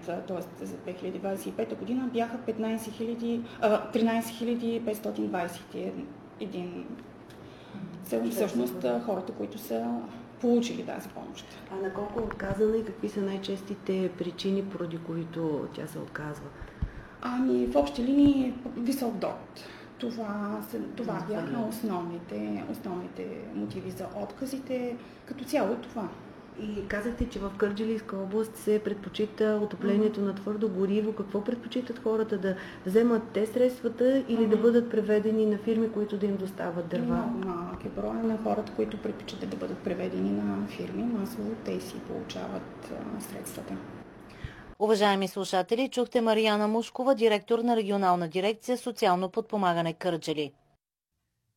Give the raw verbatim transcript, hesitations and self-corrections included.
т.е. за две хиляди двадесет и пета година бяха петнадесет хиляди, тринадесет хиляди петстотин двадесет и един. Всъщност хората, които са получили тази помощ. А на колко е отказана и какви са най-честите причини, поради които тя се отказва? Ами в общи линии висок доход. Това, това бяха основните, основните мотиви за отказите. Като цяло това. И казахте, че в Кърджалийска област се предпочита отоплението mm-hmm. на твърдо гориво. Какво предпочитат хората? Да вземат те средствата или mm-hmm. да бъдат преведени на фирми, които да им доставят дърва? Много малък е броя на хората, които предпочитат да бъдат преведени на фирми. Масово те си получават а, средствата. Уважаеми слушатели, чухте Марияна Мушкова, директор на регионална дирекция социално подпомагане Кърджали.